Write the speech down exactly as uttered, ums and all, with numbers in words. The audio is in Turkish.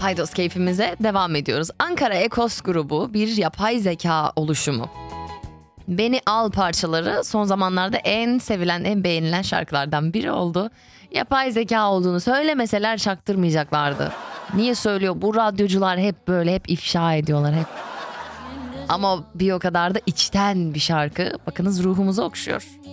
Paydos keyfimize devam ediyoruz. Ankara Ekos grubu bir yapay zeka oluşumu. Beni Al parçaları son zamanlarda en sevilen, en beğenilen şarkılardan biri oldu. Yapay zeka olduğunu söylemeseler çaktırmayacaklardı. Niye söylüyor? Bu radyocular hep böyle, hep ifşa ediyorlar hep. Ama bir o kadar da içten bir şarkı. Bakınız ruhumuzu okşuyor.